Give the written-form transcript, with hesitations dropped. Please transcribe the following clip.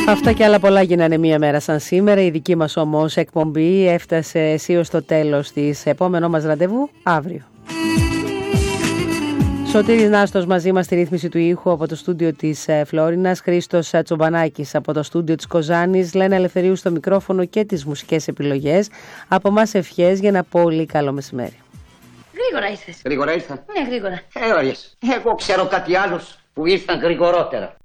Αυτά και άλλα πολλά γίνανε μία μέρα σαν σήμερα. Η δική μας όμως εκπομπή έφτασε αισίως στο τέλος της. Επόμενό μας ραντεβού αύριο. Σωτήρης Νάστος μαζί μας στη ρύθμιση του ήχου από το στούντιο της Φλόρινας, Χρήστος Τσομπανάκης από το στούντιο της Κοζάνης, Λένα Ελευθερίου στο μικρόφωνο και τις μουσικές επιλογές. Από μας ευχές για ένα πολύ καλό μεσημέρι. Γρήγορα ήρθες. Γρήγορα ήρθαν. Ναι, γρήγορα. Εγώ ξέρω κάτι άλλο που ήρθαν γρηγορότερα.